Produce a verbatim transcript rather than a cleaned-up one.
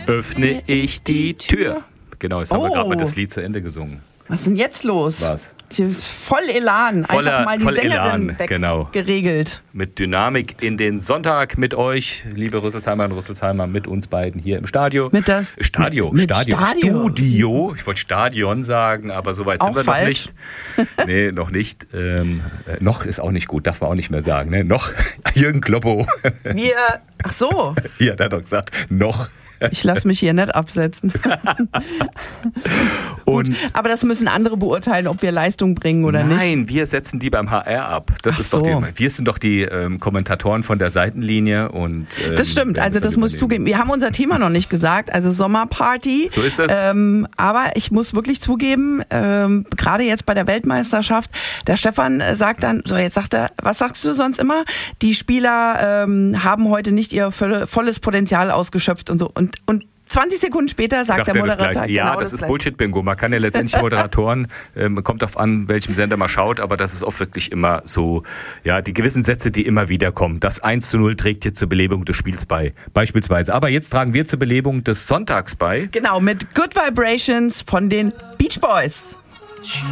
öffne ich die Tür. Genau, jetzt haben wir Oh. gerade mal das Lied zu Ende gesungen. Was ist denn jetzt los? Was? Hier ist voll Elan. Voller- Einfach mal die voll Sängerin Elan, genau. weggeregelt. Mit Dynamik in den Sonntag mit euch, liebe Rüsselsheimer und Rüsselsheimer, mit uns beiden hier im Stadio. Mit das Stadio, mit Stadio, Stadio. Studio. Ich wollte Stadion sagen, aber so weit Auch sind wir falsch. noch nicht. Nee, noch nicht. Ähm, äh, noch ist auch nicht gut, darf man auch nicht mehr sagen. Ne? Noch, Jürgen Kloppo. Wir, ach so, Ja, der hat doch gesagt, noch. ich lasse mich hier nicht absetzen. Und Aber das müssen andere beurteilen, ob wir Leistung bringen oder nicht. nein, wir setzen die beim H R ab. Das Ach ist doch so. die, wir sind doch die ähm, Kommentatoren von der Seitenlinie und ähm, Das stimmt, werden also dann das muss ich übernehmen. zugeben. Wir haben unser Thema noch nicht gesagt, also Sommerparty. So ist das. Ähm, aber ich muss wirklich zugeben, ähm, gerade jetzt bei der Weltmeisterschaft, der Stefan äh, sagt dann, so jetzt sagt er, was sagst du sonst immer? Die Spieler ähm, haben heute nicht ihr volle, volles Potenzial ausgeschöpft und so. Und, und zwanzig Sekunden später sagt, Sagt der er das Moderator Gleiche. Ja, genau das ist Gleiche. Bullshit-Bingo. Man kann ja letztendlich Moderatoren, ähm, kommt darauf an, welchem Sender man schaut, aber das ist oft wirklich immer so, ja, die gewissen Sätze, die immer wieder kommen. Das eins zu null trägt jetzt zur Belebung des Spiels bei, beispielsweise. Aber jetzt tragen wir zur Belebung des Sonntags bei. Genau, mit Good Vibrations von den Beach Boys.